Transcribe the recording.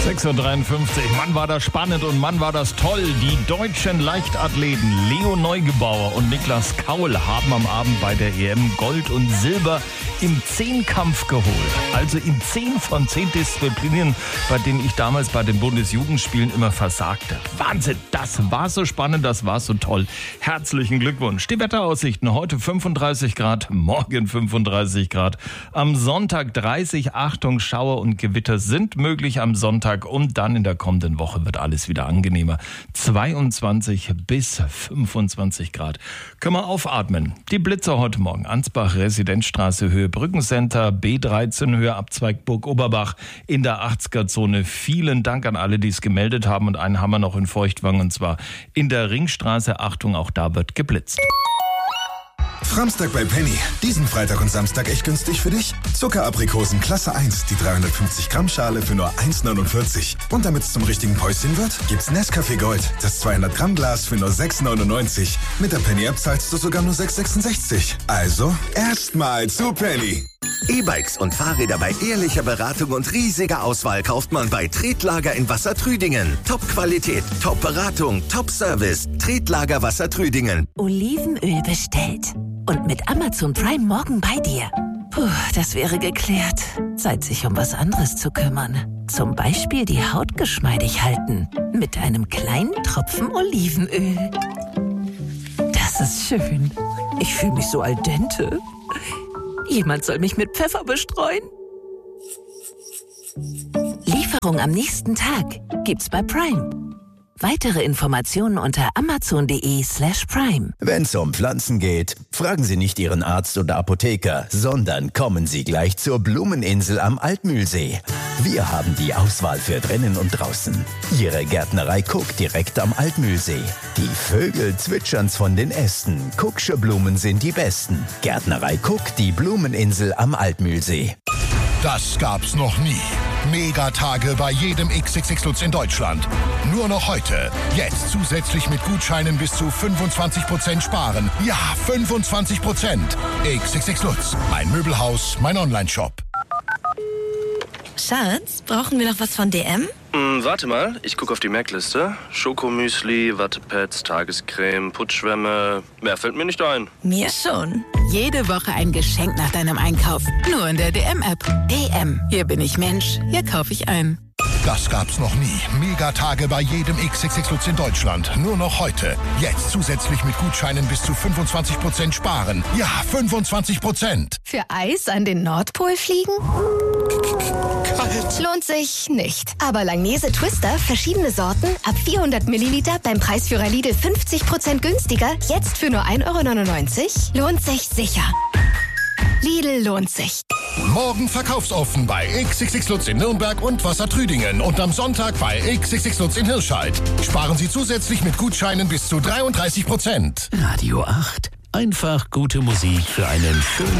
6:53 Uhr. Mann, war das spannend und Mann, war das toll. Die deutschen Leichtathleten Leo Neugebauer und Niklas Kaul haben am Abend bei der EM Gold und Silber im Zehnkampf geholt. Also in 10 von 10 Disziplinen, bei denen ich damals bei den Bundesjugendspielen immer versagte. Wahnsinn, das war so spannend, das war so toll. Herzlichen Glückwunsch. Die Wetteraussichten: heute 35 Grad, morgen 35 Grad. Am Sonntag 30, Achtung, Schauer und Gewitter sind möglich am Sonntag und dann in der kommenden Woche wird alles wieder angenehmer. 22 bis 25 Grad. Können wir aufatmen. Die Blitzer heute Morgen: Ansbach, Residenzstraße, Höhe Brückencenter, B13 Höhe Abzweig Burg-Oberbach in der 80er-Zone. Vielen Dank an alle, die es gemeldet haben, und einen haben wir noch in Feuchtwangen, und zwar in der Ringstraße. Achtung, auch da wird geblitzt. Framstag bei Penny. Diesen Freitag und Samstag echt günstig für dich. Zuckeraprikosen Klasse 1, die 350 Gramm Schale für nur 1,49. Und damit es zum richtigen Päuschen wird, gibt's Nescafé Gold, das 200 Gramm Glas für nur 6,99. Mit der Penny-App zahlst du sogar nur 6,66. Also erstmal zu Penny. E-Bikes und Fahrräder bei ehrlicher Beratung und riesiger Auswahl kauft man bei Tretlager in Wassertrüdingen. Top-Qualität, Top-Beratung, Top-Service. Tretlager Wassertrüdingen. Olivenöl bestellt. Und mit Amazon Prime morgen bei dir. Puh, das wäre geklärt. Zeit, sich um was anderes zu kümmern. Zum Beispiel die Haut geschmeidig halten. Mit einem kleinen Tropfen Olivenöl. Das ist schön. Ich fühle mich so al dente. Jemand soll mich mit Pfeffer bestreuen. Lieferung am nächsten Tag gibt's bei Prime. Weitere Informationen unter amazon.de/prime. Wenn's um Pflanzen geht, fragen Sie nicht Ihren Arzt oder Apotheker, sondern kommen Sie gleich zur Blumeninsel am Altmühlsee. Wir haben die Auswahl für drinnen und draußen. Ihre Gärtnerei Cook direkt am Altmühlsee. Die Vögel zwitschern's von den Ästen. Cook'sche Blumen sind die besten. Gärtnerei Cook, die Blumeninsel am Altmühlsee. Das gab's noch nie. Megatage bei jedem XXX Lutz in Deutschland. Nur noch heute. Jetzt zusätzlich mit Gutscheinen bis zu 25% sparen. Ja, 25%. XXX Lutz. Mein Möbelhaus, mein Onlineshop. Schatz, brauchen wir noch was von DM? Warte mal, ich gucke auf die Merkliste. Schokomüsli, Wattepads, Tagescreme, Putzschwämme. Mehr fällt mir nicht ein. Mir schon. Jede Woche ein Geschenk nach deinem Einkauf. Nur in der DM-App. DM. Hier bin ich Mensch. Hier kaufe ich ein. Das gab's noch nie. Megatage bei jedem XXX Lutz in Deutschland. Nur noch heute. Jetzt zusätzlich mit Gutscheinen bis zu 25% sparen. Ja, 25%. Für Eis an den Nordpol fliegen? Kalt. Lohnt sich nicht. Aber Langnese Twister, verschiedene Sorten, ab 400 Milliliter beim Preisführer Lidl 50% günstiger. Jetzt für nur 1,99 €? Lohnt sich sicher. Lidl lohnt sich. Morgen verkaufsoffen bei XXX Lutz in Nürnberg und Wassertrüdingen und am Sonntag bei XXX Lutz in Hirscheid. Sparen Sie zusätzlich mit Gutscheinen bis zu 33%. Radio 8. Einfach gute Musik für einen schönen